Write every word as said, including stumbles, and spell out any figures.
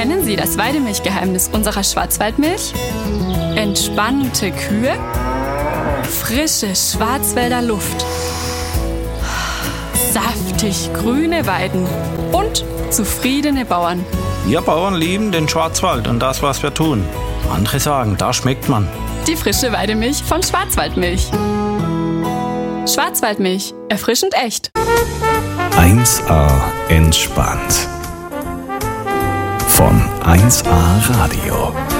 Kennen Sie das Weidemilchgeheimnis unserer Schwarzwaldmilch? Entspannte Kühe, frische Schwarzwälder Luft, saftig grüne Weiden und zufriedene Bauern. Wir Bauern lieben den Schwarzwald und das, was wir tun. Andere sagen, da schmeckt man. Die frische Weidemilch von Schwarzwaldmilch. Schwarzwaldmilch, erfrischend echt. eins A entspannt. Von eins A Radio.